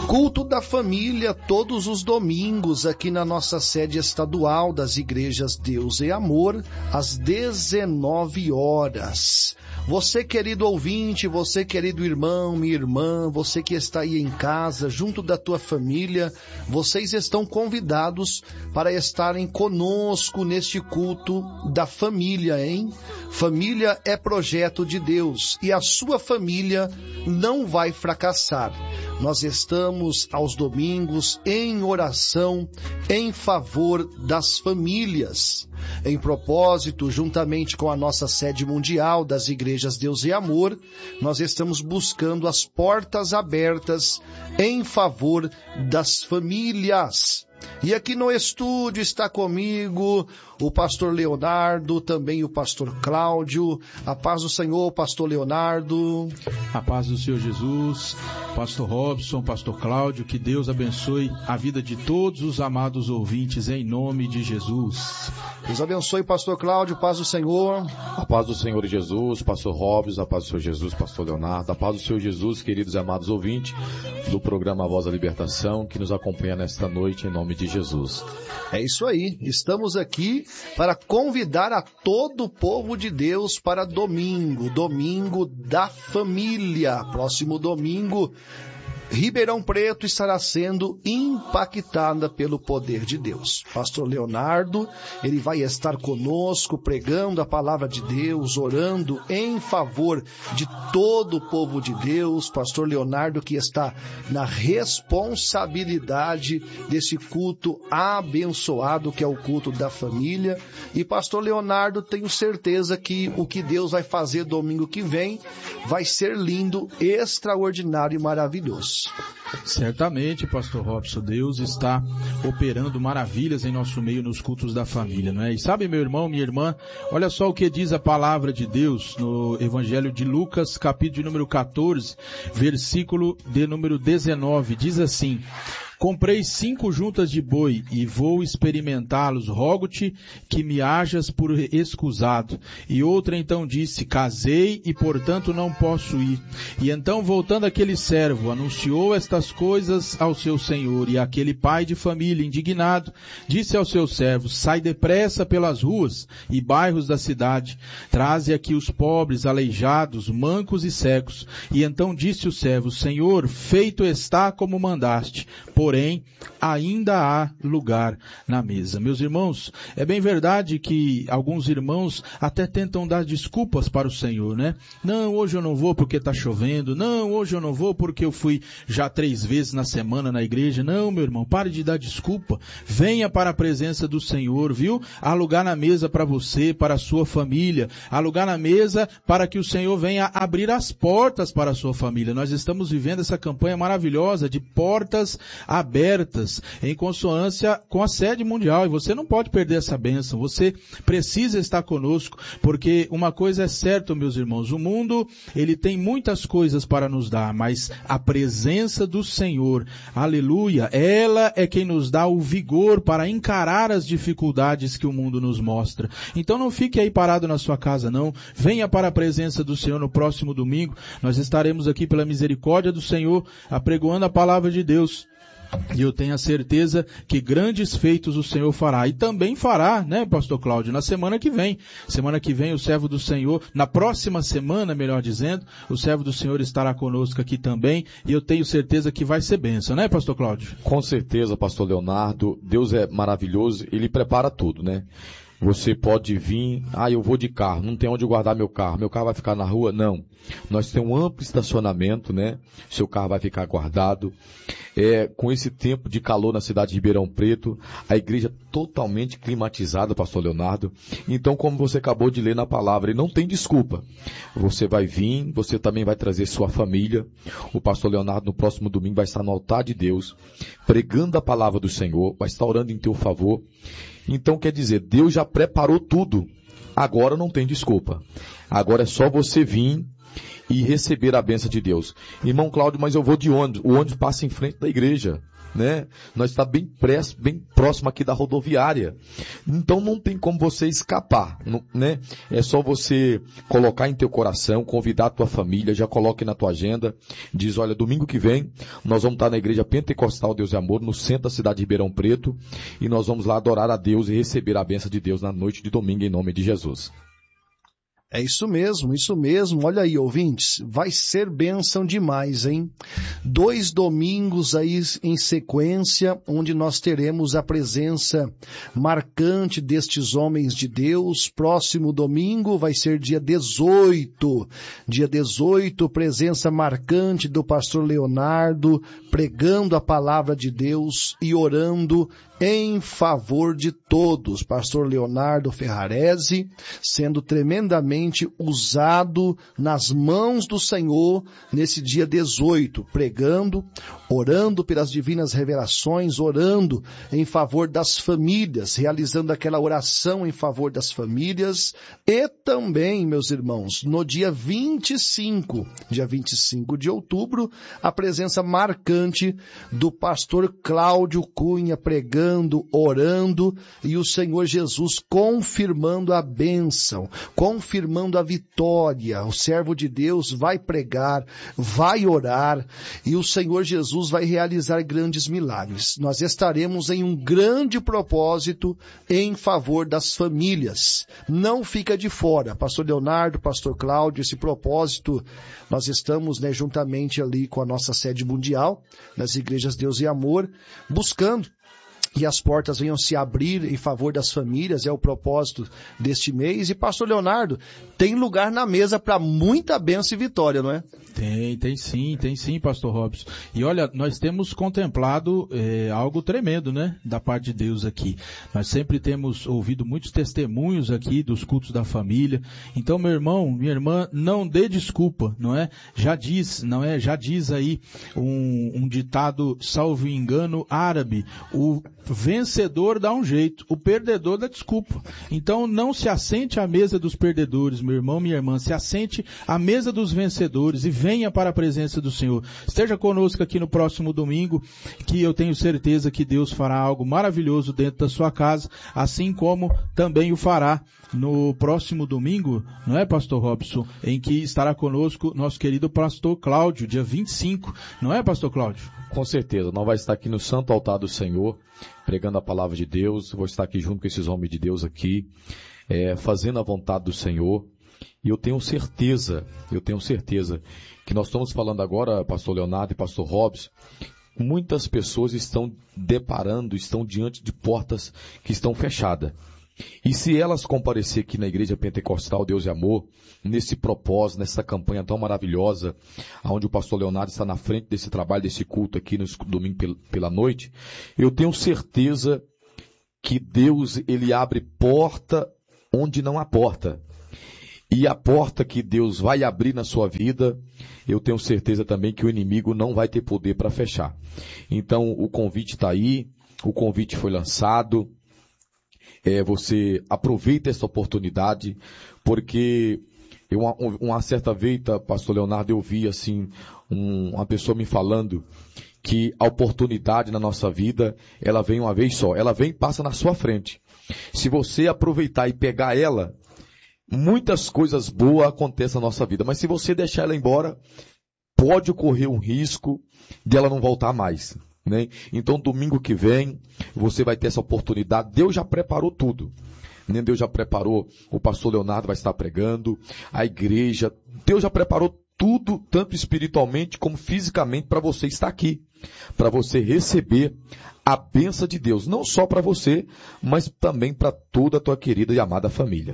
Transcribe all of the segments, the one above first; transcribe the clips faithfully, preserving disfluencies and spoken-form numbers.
Culto da família todos os domingos aqui na nossa sede estadual das igrejas Deus e Amor, às dezenove horas. Você, querido ouvinte, você, querido irmão, minha irmã, você que está aí em casa, junto da tua família, vocês estão convidados para estarem conosco neste culto da família, hein? Família é projeto de Deus e a sua família não vai fracassar. Nós estamos aos domingos em oração em favor das famílias. Em propósito, juntamente com a nossa sede mundial das igrejas Deus e Amor, nós estamos buscando as portas abertas em favor das famílias. E aqui no estúdio está comigo o pastor Leonardo, também o pastor Cláudio. A paz do Senhor, pastor Leonardo. A paz do Senhor Jesus, pastor Robson, pastor Cláudio, que Deus abençoe a vida de todos os amados ouvintes em nome de Jesus. Deus abençoe, pastor Cláudio, paz do Senhor. A paz do Senhor Jesus, pastor Robson, a paz do Senhor Jesus, pastor Leonardo, a paz do Senhor Jesus, queridos e amados ouvintes do programa Voz da Libertação, que nos acompanha nesta noite em nome de Jesus. É isso aí, estamos aqui para convidar a todo o povo de Deus para domingo, domingo da família. Próximo domingo, Ribeirão Preto estará sendo impactada pelo poder de Deus. Pastor Leonardo, ele vai estar conosco pregando a palavra de Deus, orando em favor de todo o povo de Deus. Pastor Leonardo que está na responsabilidade desse culto abençoado que é o culto da família. E Pastor Leonardo, tenho certeza que o que Deus vai fazer domingo que vem vai ser lindo, extraordinário e maravilhoso. Certamente, pastor Robson, Deus está operando maravilhas em nosso meio nos cultos da família, não é? E sabe, meu irmão, minha irmã, olha só o que diz a palavra de Deus no Evangelho de Lucas, capítulo de número catorze, versículo de número dezenove, diz assim: comprei cinco juntas de boi e vou experimentá-los. Rogo-te que me hajas por escusado. E outra então disse: casei e portanto não posso ir. E então, voltando aquele servo, anunciou estas coisas ao seu senhor. E aquele pai de família, indignado, disse ao seu servo: sai depressa pelas ruas e bairros da cidade. Traze aqui os pobres, aleijados, mancos e cegos. E então disse o servo: Senhor, feito está como mandaste. Porém, ainda há lugar na mesa. Meus irmãos, é bem verdade que alguns irmãos até tentam dar desculpas para o Senhor, né? Não, hoje eu não vou porque está chovendo. Não, hoje eu não vou porque eu fui já três vezes na semana na igreja. Não, meu irmão, pare de dar desculpa. Venha para a presença do Senhor, viu? Há lugar na mesa para você, para a sua família. Há lugar na mesa para que o Senhor venha abrir as portas para a sua família. Nós estamos vivendo essa campanha maravilhosa de portas abertas, em consonância com a sede mundial, e você não pode perder essa bênção, você precisa estar conosco, porque uma coisa é certa, meus irmãos, o mundo, ele tem muitas coisas para nos dar, mas a presença do Senhor, aleluia, ela é quem nos dá o vigor para encarar as dificuldades que o mundo nos mostra. Então não fique aí parado na sua casa, não, venha para a presença do Senhor no próximo domingo, nós estaremos aqui pela misericórdia do Senhor, apregoando a palavra de Deus. E eu tenho a certeza que grandes feitos o Senhor fará. E também fará, né, pastor Cláudio, na semana que vem. Semana que vem o servo do Senhor, na próxima semana, melhor dizendo, o servo do Senhor estará conosco aqui também. E eu tenho certeza que vai ser bênção, né, pastor Cláudio? Com certeza, pastor Leonardo. Deus é maravilhoso, Ele prepara tudo, né? Você pode vir, ah, eu vou de carro, não tem onde guardar meu carro, meu carro vai ficar na rua? Não. Nós temos um amplo estacionamento, né? Seu carro vai ficar guardado. É, com esse tempo de calor na cidade de Ribeirão Preto, a igreja totalmente climatizada, pastor Leonardo. Então, como você acabou de ler na palavra, e não tem desculpa. Você vai vir, você também vai trazer sua família. O pastor Leonardo no próximo domingo vai estar no altar de Deus, pregando a palavra do Senhor, vai estar orando em teu favor. Então quer dizer, Deus já preparou tudo. Agora não tem desculpa. Agora é só você vir e receber a bênção de Deus. Irmão Cláudio, mas eu vou de ônibus. O ônibus passa em frente da igreja, né? Nós estamos bem, press, bem próximo aqui da rodoviária. Então não tem como você escapar, não, né? É só você colocar em teu coração, convidar a tua família, já coloque na tua agenda. Diz, olha, domingo que vem nós vamos estar na igreja Pentecostal Deus e Amor, no centro da cidade de Ribeirão Preto, e nós vamos lá adorar a Deus e receber a bênção de Deus na noite de domingo em nome de Jesus. É isso mesmo, isso mesmo. Olha aí, ouvintes, vai ser bênção demais, hein? Dois domingos aí em sequência, onde nós teremos a presença marcante destes homens de Deus. Próximo domingo vai ser dia dezoito. Dia dezoito, presença marcante do pastor Leonardo, pregando a palavra de Deus e orando em favor de todos. Pastor Leonardo Ferrarese, sendo tremendamente usado nas mãos do Senhor nesse dia dezoito, pregando, orando pelas divinas revelações, orando em favor das famílias, realizando aquela oração em favor das famílias, e também, meus irmãos, no dia vinte e cinco, dia vinte e cinco de outubro, a presença marcante do pastor Cláudio Cunha pregando, orando, e o Senhor Jesus confirmando a bênção, confirmando a vitória. O servo de Deus vai pregar, vai orar, e o Senhor Jesus vai realizar grandes milagres. Nós estaremos em um grande propósito em favor das famílias. Não fica de fora. Pastor Leonardo, Pastor Cláudio, esse propósito, nós estamos, né, juntamente ali com a nossa sede mundial, nas igrejas Deus e Amor, buscando e as portas venham se abrir em favor das famílias, é o propósito deste mês. E pastor Leonardo, tem lugar na mesa para muita bênção e vitória, não é? Tem, tem sim, tem sim, pastor Robson. E olha, nós temos contemplado é, algo tremendo, né, da parte de Deus aqui. Nós sempre temos ouvido muitos testemunhos aqui dos cultos da família. Então, meu irmão, minha irmã, não dê desculpa, não é? Já diz, não é? Já diz aí um, um ditado, salvo engano, árabe, o vencedor dá um jeito, o perdedor dá desculpa. Então não se assente à mesa dos perdedores, meu irmão, minha irmã, se assente à mesa dos vencedores e venha para a presença do Senhor. Esteja conosco aqui no próximo domingo, que eu tenho certeza que Deus fará algo maravilhoso dentro da sua casa, assim como também o fará no próximo domingo, não é, pastor Robson, em que estará conosco nosso querido pastor Cláudio, dia vinte e cinco, não é, pastor Cláudio? Com certeza, nós vamos estar aqui no Santo Altar do Senhor, pregando a palavra de Deus. Vou estar aqui junto com esses homens de Deus aqui, é, fazendo a vontade do Senhor. E eu tenho certeza, eu tenho certeza que nós estamos falando agora, pastor Leonardo e pastor Robson, muitas pessoas estão deparando, estão diante de portas que estão fechadas. E se elas comparecer aqui na Igreja Pentecostal Deus e Amor, nesse propósito, nessa campanha tão maravilhosa, onde o pastor Leonardo está na frente desse trabalho, desse culto aqui no domingo pela noite, eu tenho certeza que Deus, ele abre porta onde não há porta. E a porta que Deus vai abrir na sua vida, eu tenho certeza também que o inimigo não vai ter poder para fechar. Então, o convite está aí, o convite foi lançado. É, você aproveita essa oportunidade, porque eu, uma, uma certa vez, pastor Leonardo, eu vi assim, um, uma pessoa me falando que a oportunidade na nossa vida, ela vem uma vez só, ela vem e passa na sua frente. Se você aproveitar e pegar ela, muitas coisas boas acontecem na nossa vida, mas se você deixar ela embora, pode ocorrer um risco de ela não voltar mais. Né? Então, domingo que vem, você vai ter essa oportunidade. Deus já preparou tudo. Né? Deus já preparou, o pastor Leonardo vai estar pregando, a igreja. Deus já preparou tudo, tanto espiritualmente como fisicamente, para você estar aqui. Para você receber a bênção de Deus. Não só para você, mas também para toda a tua querida e amada família.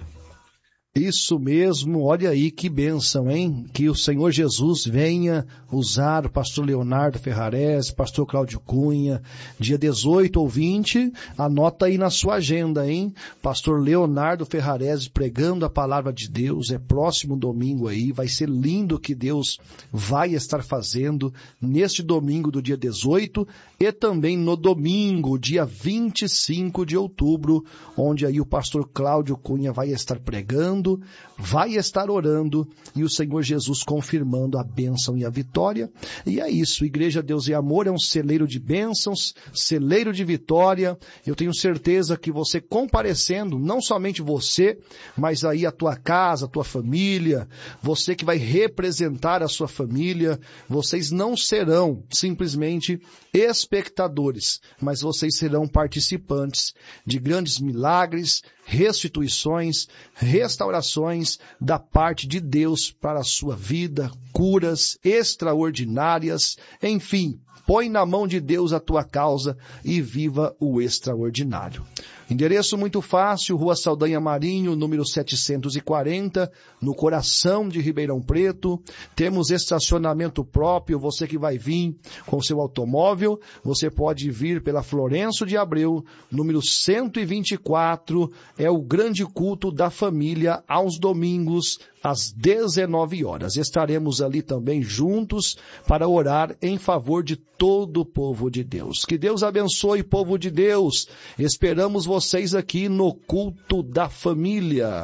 Isso mesmo, olha aí que bênção, hein? Que o Senhor Jesus venha usar o pastor Leonardo Ferrarese, pastor Cláudio Cunha, dia dezoito ou vinte, anota aí na sua agenda, hein? Pastor Leonardo Ferrarese pregando a palavra de Deus, é próximo domingo aí, vai ser lindo o que Deus vai estar fazendo neste domingo do dia dezoito e também no domingo, dia vinte e cinco de outubro, onde aí o pastor Cláudio Cunha vai estar pregando, orando, vai estar orando e o Senhor Jesus confirmando a bênção e a vitória. E é isso, Igreja Deus e Amor é um celeiro de bênçãos, celeiro de vitória. Eu tenho certeza que você comparecendo, não somente você, mas aí a tua casa, a tua família, você que vai representar a sua família, vocês não serão simplesmente espectadores, mas vocês serão participantes de grandes milagres, restituições, restaurações da parte de Deus para a sua vida, curas extraordinárias, enfim, põe na mão de Deus a tua causa e viva o extraordinário. Endereço muito fácil, Rua Saldanha Marinho, número setecentos e quarenta, no coração de Ribeirão Preto. Temos estacionamento próprio, você que vai vir com seu automóvel, você pode vir pela Florencio de Abreu, número cento e vinte e quatro, é o grande culto da família aos domingos, às dezenove horas. Estaremos ali também juntos para orar em favor de todo o povo de Deus. Que Deus abençoe, povo de Deus. Esperamos vocês aqui no culto da família.